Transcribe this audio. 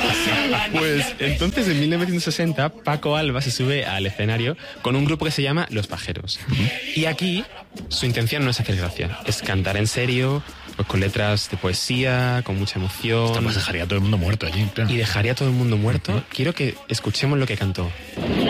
Pues entonces en 1960 Paco Alba se sube al escenario con un grupo que se llama Los Pajeros. Y aquí su intención no es hacer gracia, es cantar en serio, pues con letras de poesía, con mucha emoción. Pues dejaría a todo el mundo muerto allí, claro. Y dejaría a todo el mundo muerto. Quiero que escuchemos lo que cantó.